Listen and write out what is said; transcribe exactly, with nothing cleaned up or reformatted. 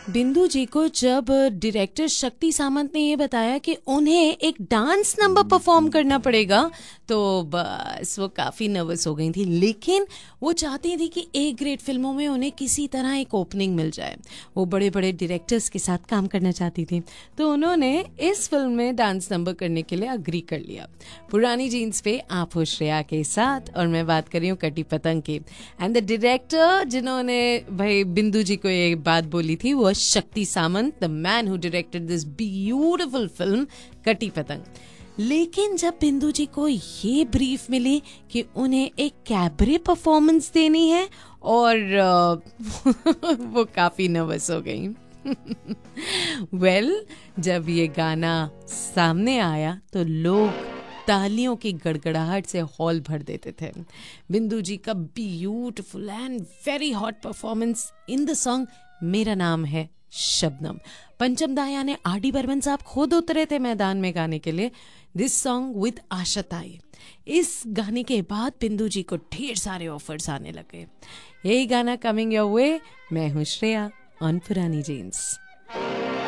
बिंदु जी को जब डायरेक्टर शक्ति सामंत ने ये बताया कि उन्हें एक डांस नंबर परफॉर्म करना पड़ेगा तो बस वो काफ़ी नर्वस हो गई थी, लेकिन वो चाहती थी कि ए ग्रेड फिल्मों में उन्हें किसी तरह एक ओपनिंग मिल जाए। वो बड़े बड़े डायरेक्टर्स के साथ काम करना चाहती थी, तो उन्होंने इस फिल्म में डांस नंबर करने के लिए अग्री कर लिया। पुरानी जीन्स पे आप हो श्रेया के साथ, और मैं बात कर रही हूँ कटी पतंग की। एंड द डायरेक्टर जिन्होंने भाई बिंदु जी को ये बात बोली थी वो शक्ति सामंत, the man who directed this beautiful film कटी पतंग। लेकिन जब बिंदु जी को ये ब्रीफ मिली कि उन्हें एक कैबरे परफॉर्मेंस देनी है, और वो काफी नर्वस हो गई। वेल well, जब ये गाना सामने आया तो लोग तालियों की गड़गड़ाहट से हॉल भर देते थे। बिंदु जी का beautiful and very hot performance in the song मेरा नाम है शबनम। पंचम दा यानी आर डी बर्मन साहब खुद उतरे थे मैदान में गाने के लिए दिस सॉन्ग विद आशाताई। इस गाने के बाद बिंदु जी को ढेर सारे ऑफर्स आने लगे। यही गाना कमिंग योर वे, मैं हूँ श्रेया ऑन पुरानी जीन्स।